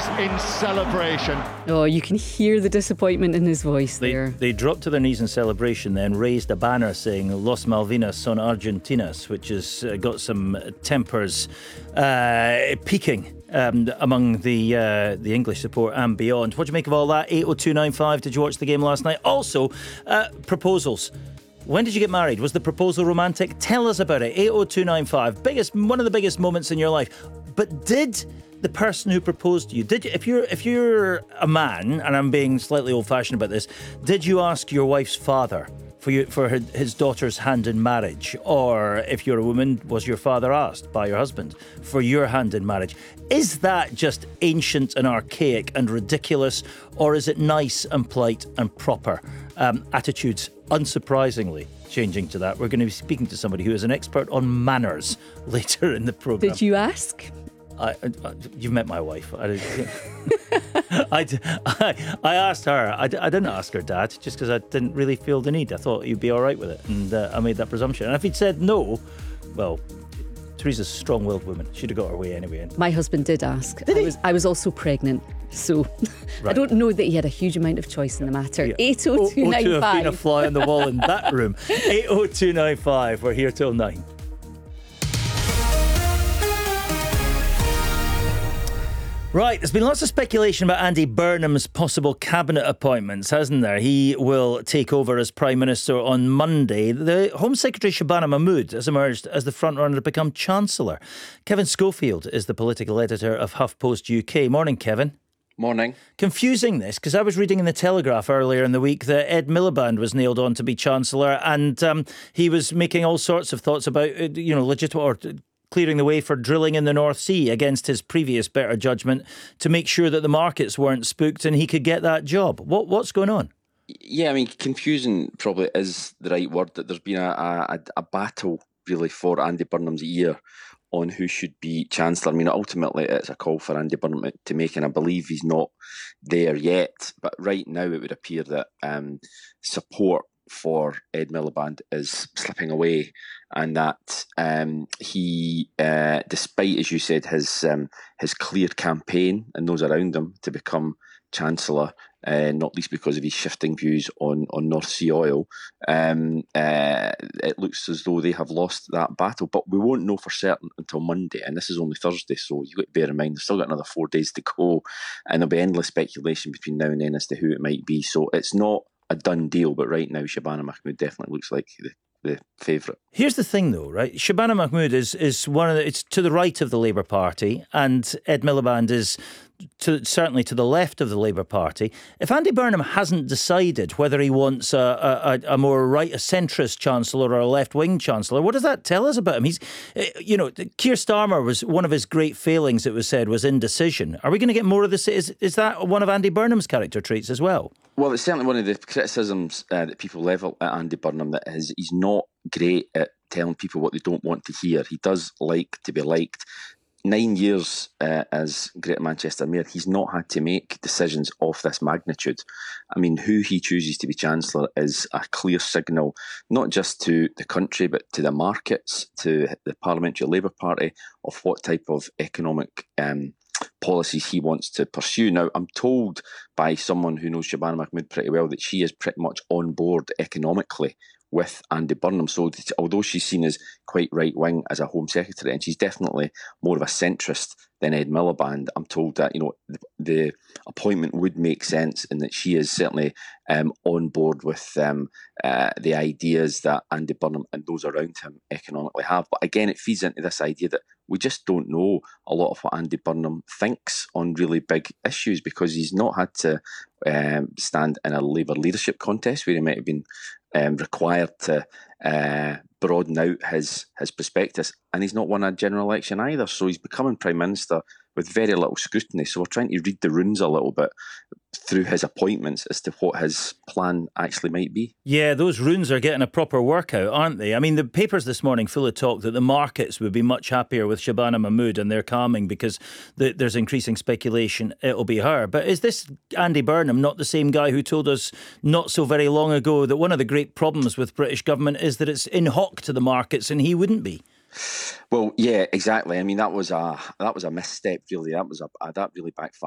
knees in celebration. Oh, you can hear the disappointment in his voice there. They dropped to their knees in celebration, then raised a banner saying Los Malvinas son Argentinas, which has got some tempers peaking among the English support and beyond. What do you make of all that? 80295, did you watch the game last night? Also, proposals. When did you get married? Was the proposal romantic? Tell us about it. 80295. One of the biggest moments in your life. But did the person who proposed to you, if you're a man, and I'm being slightly old-fashioned about this, did you ask your wife's father for his daughter's hand in marriage? Or if you're a woman, was your father asked by your husband for your hand in marriage? Is that just ancient and archaic and ridiculous, or is it nice and polite and proper? Attitudes, unsurprisingly, changing to that. We're going to be speaking to somebody who is an expert on manners later in the programme. Did you ask? You've met my wife. I asked her. I didn't ask her dad just because I didn't really feel the need. I thought he'd be all right with it, and I made that presumption. And if he'd said no, well, Teresa's a strong-willed woman. She'd have got her way anyway. My husband did ask. Did he? I was also pregnant, so Right. I don't know that he had a huge amount of choice in the matter. Yeah. 80295. have been a fly on the wall in that room. 80295. We're here till 9. Right, there's been lots of speculation about Andy Burnham's possible cabinet appointments, hasn't there? He will take over as Prime Minister on Monday. The Home Secretary Shabana Mahmood has emerged as the frontrunner to become Chancellor. Kevin Schofield is the political editor of HuffPost UK. Morning, Kevin. Morning. Confusing this, because I was reading in the Telegraph earlier in the week that Ed Miliband was nailed on to be Chancellor, and he was making all sorts of thoughts about, legitimate or clearing the way for drilling in the North Sea against his previous better judgment to make sure that the markets weren't spooked and he could get that job. What's going on? Yeah, I mean, confusing probably is the right word. That there's been a battle really for Andy Burnham's ear on who should be Chancellor. I mean, ultimately it's a call for Andy Burnham to make, and I believe he's not there yet. But right now it would appear that support for Ed Miliband is slipping away, and that he, despite, as you said, his clear campaign and those around him to become Chancellor, not least because of his shifting views on North Sea oil, it looks as though they have lost that battle. But we won't know for certain until Monday, and this is only Thursday, so you've got to bear in mind they've still got another 4 days to go, and there'll be endless speculation between now and then as to who it might be. So it's not a done deal, but right now Shabana Mahmood definitely looks like the favourite. Here's the thing, though, right? Shabana Mahmood is it's to the right of the Labour Party, and Ed Miliband is certainly to the left of the Labour Party. If Andy Burnham hasn't decided whether he wants a more a centrist Chancellor or a left-wing Chancellor, what does that tell us about him? He's, Keir Starmer was one of his great failings, it was said, was indecision. Are we going to get more of this? Is that one of Andy Burnham's character traits as well? Well, it's certainly one of the criticisms that people level at Andy Burnham, that he's not great at telling people what they don't want to hear. He does like to be liked. 9 years as Greater Manchester Mayor, he's not had to make decisions of this magnitude. I mean, who he chooses to be Chancellor is a clear signal, not just to the country, but to the markets, to the Parliamentary Labour Party, of what type of economic policies he wants to pursue. Now, I'm told by someone who knows Shabana Mahmood pretty well that she is pretty much on board economically with Andy Burnham. So although she's seen as quite right-wing as a Home Secretary, and she's definitely more of a centrist than Ed Miliband, I'm told that the appointment would make sense, and that she is certainly on board with the ideas that Andy Burnham and those around him economically have. But again, it feeds into this idea that we just don't know a lot of what Andy Burnham thinks on really big issues, because he's not had to stand in a Labour leadership contest where he might have been required to broaden out his perspectives, and he's not won a general election either, so he's becoming Prime Minister with very little scrutiny. So we're trying to read the runes a little bit through his appointments as to what his plan actually might be. Yeah, those runes are getting a proper workout, aren't they? I mean, the papers this morning full of talk that the markets would be much happier with Shabana Mahmood, and they're calming because there's increasing speculation it'll be her. But is this Andy Burnham not the same guy who told us not so very long ago that one of the great problems with British government is that it's in hock to the markets, and he wouldn't be? Well, yeah, exactly. I mean, that was a misstep, really. That really backfired.